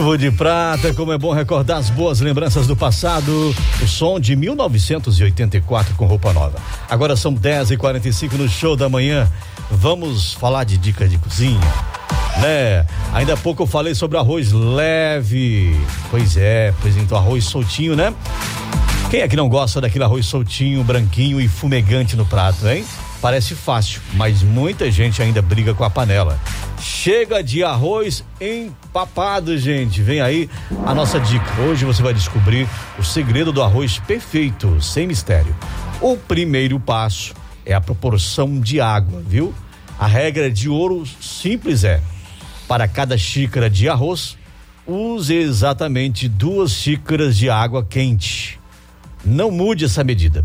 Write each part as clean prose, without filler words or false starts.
Chuva de prata, como é bom recordar as boas lembranças do passado. O som de 1984 com roupa nova. Agora são 10h45 no Show da Manhã. Vamos falar de dica de cozinha, né? Ainda há pouco eu falei sobre arroz leve. Pois então, arroz soltinho, né? Quem é que não gosta daquele arroz soltinho, branquinho e fumegante no prato, hein? Parece fácil, mas muita gente ainda briga com a panela. Chega de arroz empapado, gente. Vem aí a nossa dica. Hoje você vai descobrir o segredo do arroz perfeito, sem mistério. O primeiro passo é a proporção de água, viu? A regra de ouro simples é: para cada xícara de arroz, use exatamente 2 xícaras de água quente. Não mude essa medida.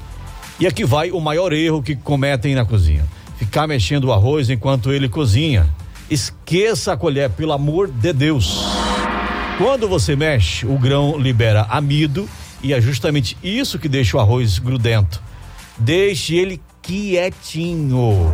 E aqui vai o maior erro que cometem na cozinha: ficar mexendo o arroz enquanto ele cozinha. Esqueça a colher, pelo amor de Deus. Quando você mexe, o grão libera amido e é justamente isso que deixa o arroz grudento. Deixe ele quietinho.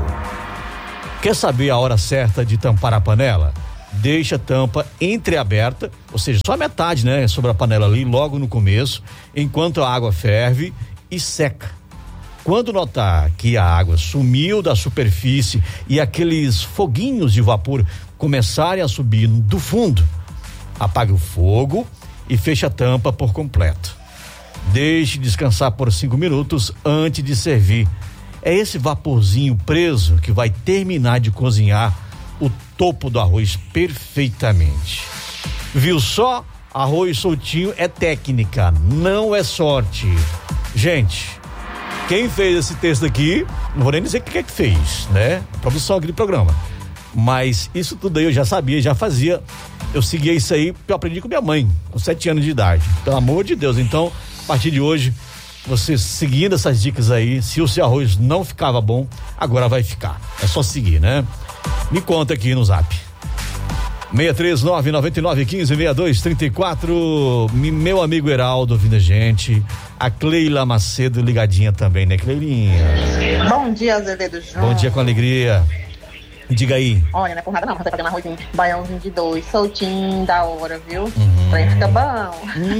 Quer saber a hora certa de tampar a panela? Deixa a tampa entreaberta, ou seja, só a metade, né, sobre a panela ali, logo no começo, enquanto a água ferve e seca. Quando notar que a água sumiu da superfície e aqueles foguinhos de vapor começarem a subir do fundo, apague o fogo e feche a tampa por completo. Deixe descansar por 5 minutos antes de servir. É esse vaporzinho preso que vai terminar de cozinhar o topo do arroz perfeitamente. Viu só? Arroz soltinho é técnica, não é sorte. Gente, quem fez esse texto aqui, não vou nem dizer o que é que fez, né? A produção aqui do programa. Mas isso tudo aí eu já sabia, já fazia. Eu seguia isso aí porque eu aprendi com minha mãe, com 7 anos de idade. Pelo amor de Deus. Então, a partir de hoje, você seguindo essas dicas aí, se o seu arroz não ficava bom, agora vai ficar. É só seguir, né? Me conta aqui no zap. 639-9915-6234. Meu amigo Heraldo ouvindo a gente. A Cleila Macedo ligadinha também, né, Cleilinha? Bom dia, Azevedo Júnior. Bom dia com alegria. Diga aí. Olha, não é por nada não, você tá fazendo arrozinho, baiãozinho de 2, soltinho, da hora, viu? Pra fica bom.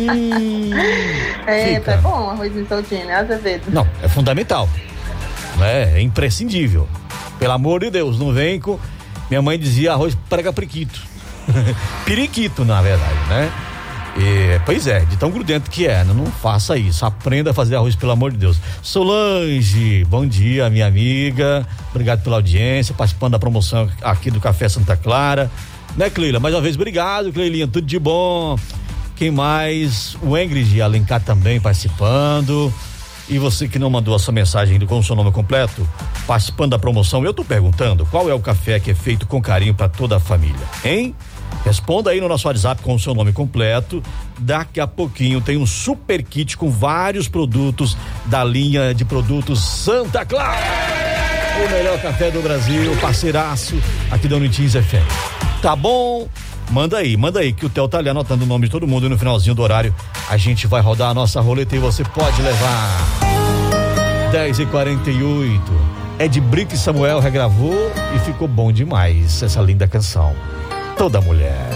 Fica. É bom arrozinho soltinho, né, Azevedo? Não, é fundamental. É imprescindível. Pelo amor de Deus, não vem com... Minha mãe dizia arroz prega priquito. Periquito, na verdade, né? Pois é, de tão grudento que é, não faça isso, aprenda a fazer arroz, pelo amor de Deus. Solange, bom dia, minha amiga, obrigado pela audiência, participando da promoção aqui do Café Santa Clara, né, Cleila? Mais uma vez, obrigado, Cleilinha, tudo de bom. Quem mais? O Ingrid Alencar também participando. E você que não mandou a sua mensagem com o seu nome completo, participando da promoção, eu tô perguntando qual é o café que é feito com carinho para toda a família, hein? Responda aí no nosso WhatsApp com o seu nome completo. Daqui a pouquinho tem um super kit com vários produtos da linha de produtos Santa Clara. O melhor café do Brasil, parceiraço aqui da Unitins FM. Tá bom? Manda aí, que o Theo tá ali anotando o nome de todo mundo e no finalzinho do horário a gente vai rodar a nossa roleta e você pode levar. 10h48. Ed Brito e Samuel regravou e ficou bom demais essa linda canção. Toda mulher.